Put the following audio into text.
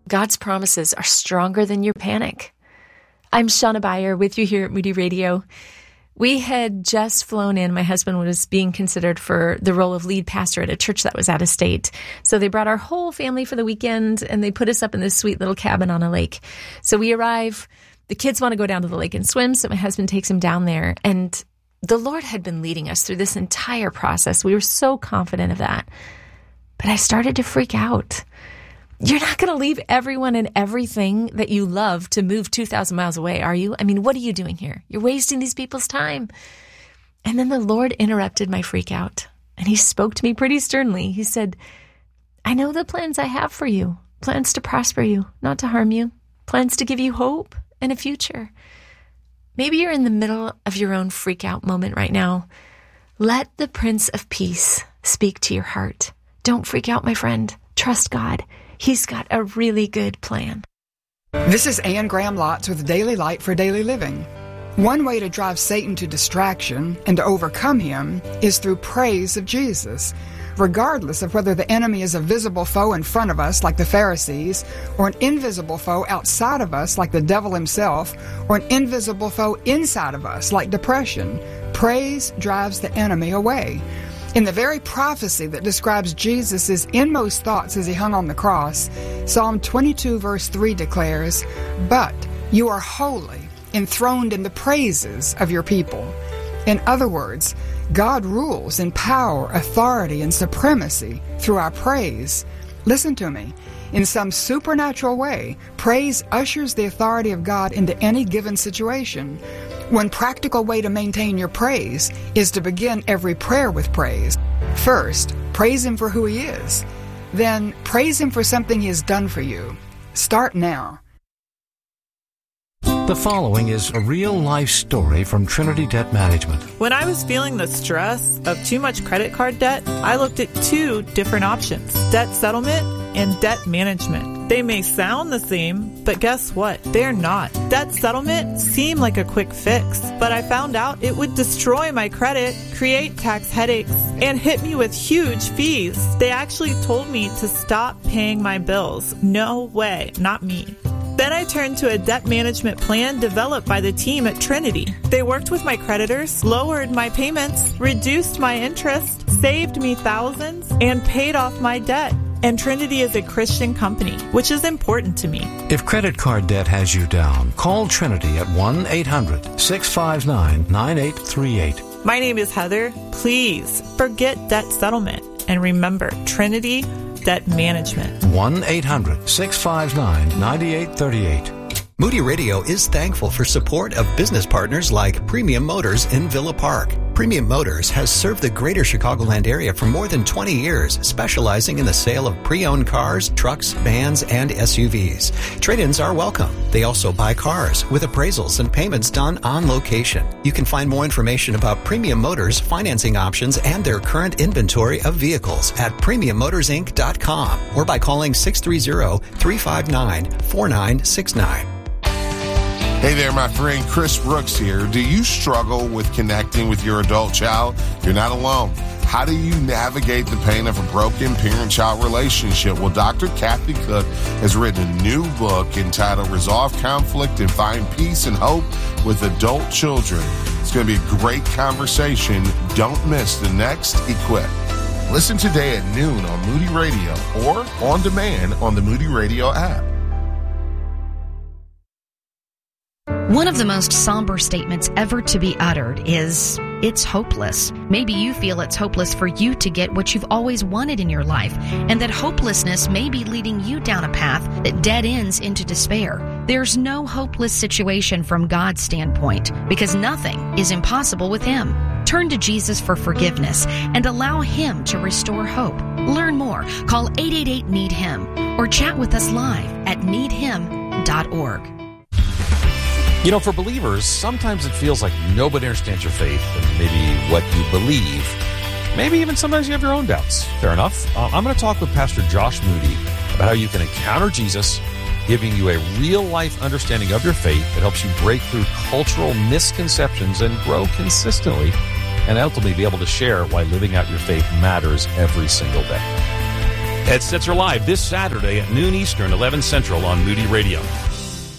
God's promises are stronger than your panic. I'm Shauna Beyer with you here at Moody Radio. We had just flown in. My husband was being considered for the role of lead pastor at a church that was out of state. So they brought our whole family for the weekend, and they put us up in this sweet little cabin on a lake. So we arrive. The kids want to go down to the lake and swim, so my husband takes them down there. And the Lord had been leading us through this entire process. We were so confident of that. But I started to freak out. You're not going to leave everyone and everything that you love to move 2,000 miles away, are you? I mean, what are you doing here? You're wasting these people's time. And then the Lord interrupted my freak out, and he spoke to me pretty sternly. He said, I know the plans I have for you, plans to prosper you, not to harm you, plans to give you hope and a future. Maybe you're in the middle of your own freak out moment right now. Let the Prince of Peace speak to your heart. Don't freak out, my friend. Trust God. He's got a really good plan. This is Anne Graham Lotz with Daily Light for Daily Living. One way to drive Satan to distraction and to overcome him is through praise of Jesus. Regardless of whether the enemy is a visible foe in front of us, like the Pharisees, or an invisible foe outside of us, like the devil himself, or an invisible foe inside of us, like depression, praise drives the enemy away. In the very prophecy that describes Jesus' inmost thoughts as he hung on the cross, Psalm 22 verse 3 declares, But you are holy, enthroned in the praises of your people. In other words, God rules in power, authority, and supremacy through our praise. Listen to me. In some supernatural way, praise ushers the authority of God into any given situation. One practical way to maintain your praise is to begin every prayer with praise. First, praise Him for who He is. Then, praise Him for something He has done for you. Start now. The following is a real-life story from Trinity Debt Management. When I was feeling the stress of too much credit card debt, I looked at two different options: debt settlement and debt management. They may sound the same, but guess what? They're not. Debt settlement seemed like a quick fix, but I found out it would destroy my credit, create tax headaches, and hit me with huge fees. They actually told me to stop paying my bills. No way, not me. Then I turned to a debt management plan developed by the team at Trinity. They worked with my creditors, lowered my payments, reduced my interest, saved me thousands, and paid off my debt. And Trinity is a Christian company, which is important to me. If credit card debt has you down, call Trinity at 1-800-659-9838. My name is Heather. Please forget debt settlement and remember Trinity Debt Management. 1-800-659-9838. Moody Radio is thankful for support of business partners like Premium Motors in Villa Park. Premium Motors has served the greater Chicagoland area for more than 20 years, specializing in the sale of pre-owned cars, trucks, vans, and SUVs. Trade-ins are welcome. They also buy cars with appraisals and payments done on location. You can find more information about Premium Motors, financing options, and their current inventory of vehicles at PremiumMotorsInc.com or by calling 630-359-4969. Hey there, my friend Chris Brooks here. Do you struggle with connecting with your adult child? You're not alone. How do you navigate the pain of a broken parent-child relationship? Well, Dr. Kathy Cook has written a new book entitled Resolve Conflict and Find Peace and Hope with Adult Children. It's going to be a great conversation. Don't miss the next Equip. Listen today at noon on Moody Radio or on demand on the Moody Radio app. One of the most somber statements ever to be uttered is, it's hopeless. Maybe you feel it's hopeless for you to get what you've always wanted in your life, and that hopelessness may be leading you down a path that dead ends into despair. There's no hopeless situation from God's standpoint, because nothing is impossible with Him. Turn to Jesus for forgiveness and allow Him to restore hope. Learn more. Call 888-NEED-HIM or chat with us live at needhim.org. You know, for believers, sometimes it feels like nobody understands your faith and maybe what you believe. Maybe even sometimes you have your own doubts. Fair enough. I'm going to talk with Pastor Josh Moody about how you can encounter Jesus, giving you a real-life understanding of your faith that helps you break through cultural misconceptions and grow consistently, and ultimately be able to share why living out your faith matters every single day. Ed Stetzer Live this Saturday at noon Eastern, 11 Central on Moody Radio.